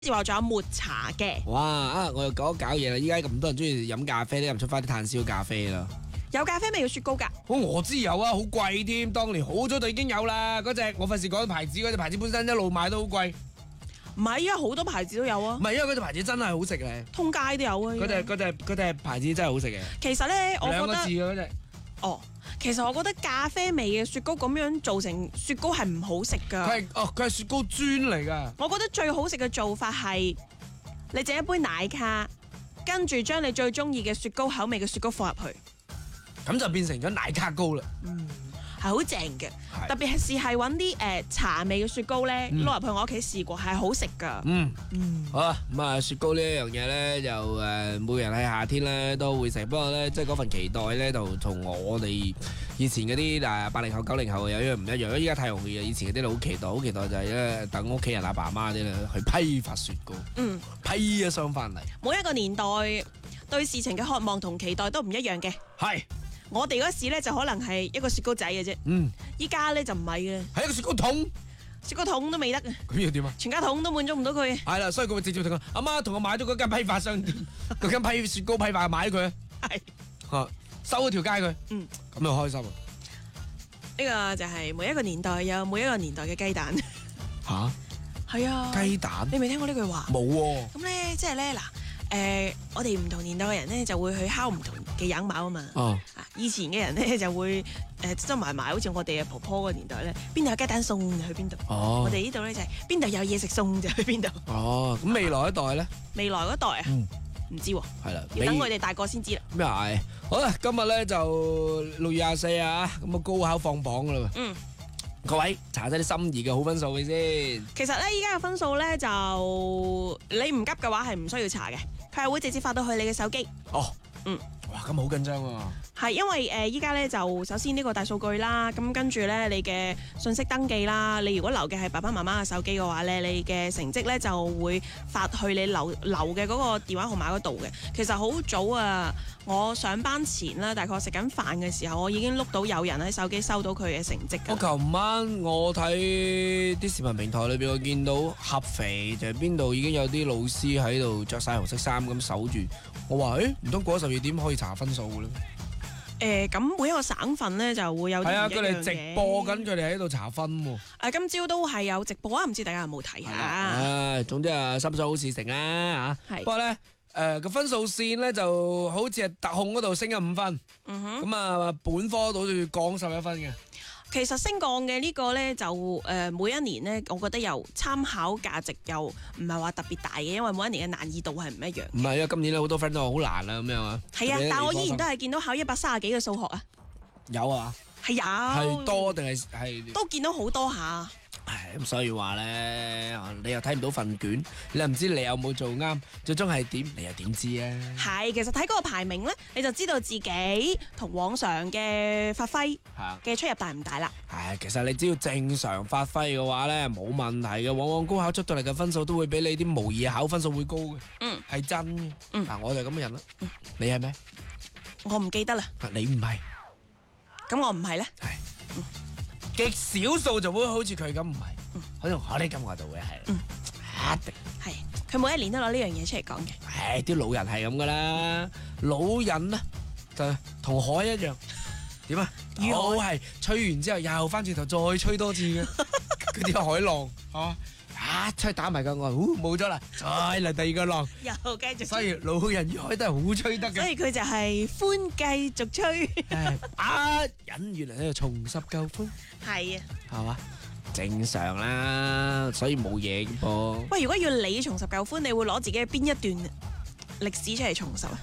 之後仲有抹茶嘅。 哇！我又搞嘢啦！依家咁多人中意飲咖啡，你唔出翻啲炭燒咖啡啦？ 有咖啡味嘅雪糕㗎。 我知有啊，好貴添。當年好早就已經有啦。嗰隻我費事講牌子，嗰隻牌子本身一路賣都好貴。 唔係啊，好多牌子都有啊唔。係，因為嗰隻牌子真係好食咧。 通街都有啊。 嗰隻牌子真係好食嘅。 其實咧，我兩個覺得字嘅嗰隻。 其實我覺得咖啡味嘅雪糕咁樣做成雪糕係唔好食㗎。 佢係雪糕磚嚟㗎。 我覺得最好食嘅做法係你整一杯奶咖，跟住將你最中意嘅雪糕口味嘅雪糕放入去， 咁就變成咗奶咖糕啦。 係好正嘅。特別係揾啲茶味嘅雪糕咧，攞入去我屋企試過，係好食㗎。 好啊，咁啊雪糕呢一樣嘢咧，就每人喺夏天咧都會食，不過咧即係嗰份期待咧，就同我哋以前嗰啲80後90後有樣唔一樣。因為依家太容易啊，以前嗰啲好期待就係咧等屋企人阿爸阿媽啲咧去批發雪糕，批一箱翻嚟。 每一個年代對事情嘅渴望同期待都唔一樣嘅。 係。 我哋嗰時咧就可能係一個雪糕仔嘅啫，依家咧就唔係嘅， 係一個雪糕筒， 雪糕筒都未得， 咁要點啊？ 全家桶都滿足唔到佢。 係啦，所以佢會直接同佢阿媽同我買咗嗰間批發商店，嗰間批雪糕批發買咗佢， 係收咗條街佢，咁就開心啊！ 呢個就係每一個年代有每一個年代嘅雞蛋。 吓？ 係啊， 雞蛋？ 你未聽過呢句話？ 冇喎。 咁咧，即係咧嗱，我哋唔同年代嘅人咧就會去敲唔同嘅羊毛啊嘛。以前嘅人咧就會執埋，好似我哋嘅婆婆個年代咧，邊度有雞蛋送就去邊度。我哋呢度咧就係邊度有嘢食送就去邊度。 咁未來一代咧？ 未來嗰代啊，唔知喎。 係啦， 要等佢哋大個先知啦。 咩係？好啦，今日咧就6月24啊，咁啊高考放榜噶啦。各位查晒啲心儀嘅好分數嘅先。 其實咧，依家嘅分數咧就你唔急嘅話係唔需要查嘅，佢係會直接發到去你嘅手機。 哇，咁好緊張啊！ 係因為依家咧就首先呢個大數據啦，咁跟住咧你嘅信息登記啦，你如果留嘅係爸爸媽媽嘅手機嘅話咧，你嘅成績咧就會發去你留嘅嗰個電話號碼嗰度嘅。其實好早啊，我上班前啦，大概食緊飯嘅時候，我已經碌到有人喺手機收到佢嘅成績㗎。 我琴晚我睇啲視頻平台裏邊，我見到合肥就係邊度已經有啲老師喺度着晒紅色衫咁守住。我話唔通過咗12點可以查分數嘅咧？ 咁每一個省份咧就會有啲唔一樣嘅。係啊，佢哋直播緊，佢哋喺度查分喎。 今朝都係有直播啊，唔知大家有冇睇下？ 總之心想好事成啦嚇。不過咧個分數線咧就好似係特控嗰度升咗5分，咁啊本科度要降11分嘅。 其實升降嘅呢個呢，就每一年呢，我覺得又參考價值又唔係話特別大嘅，因為每一年嘅難易度係唔一樣。 唔係啊，今年好多 friend 都好難啊，咁樣啊。係啊，但係我依然都係見到考130幾嘅數學啊。 有啊。 係有。 係多定係？ 都見到好多下。 咁所以話咧，你又睇唔到份卷，你又唔知你有冇做啱，最終係點，你又點知啊？ 係，其實睇嗰個排名咧，你就知道自己同往常嘅發揮嘅出入大唔大啦。 係，其實你只要正常發揮嘅話咧，冇問題嘅。往往高考出到嚟嘅分數都會比你啲模擬考分數會高嘅。係真嘅。嗱，我就咁嘅人啦。你係咩？ 我唔記得啦。 你唔係？ 咁我唔係咧。 係。極少數就會好似佢咁唔係，可能我呢咁我就會係，一定係佢每一年都攞呢樣嘢出嚟講嘅。 啲老人係咁噶啦，老人啊就同海一樣，點啊？又係吹完之後又翻轉頭再吹多次嘅，嗰啲海浪吹打埋個岸，冇咗啦，再嚟第二個浪， 又繼續。 所以老人與海都係好吹得嘅。 所以佢就係歡繼續吹， 忍住嚟喺度重拾舊歡。 係啊， 係嘛？正常啦，所以冇嘢嘅噃。 喂，如果要你重拾舊歡，你會攞自己嘅邊一段歷史出嚟重拾啊？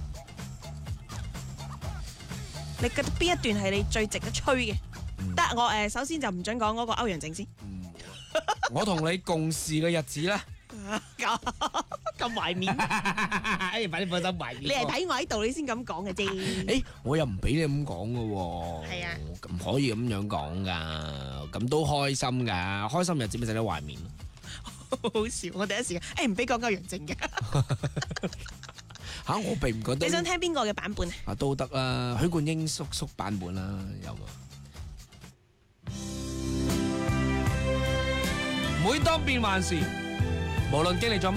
你覺得邊一段係你最值得吹嘅？得我首先就唔准講嗰個歐陽靖先。 我同你共事嘅日子咧， 咁懷緬。 快啲放心懷緬。 你係睇我喺度，你先咁講嘅啫。 我又唔俾你咁講嘅喎。 係啊， 唔可以咁樣講噶，咁都開心噶，開心日子咪值得懷緬咯。 好笑，我第一時間唔俾講歐陽靖嘅。 我並唔覺得。 你想聽邊個嘅版本啊？ 都得啦，許冠英叔叔版本啦，有啊。每當變幻時， 無論經歷咗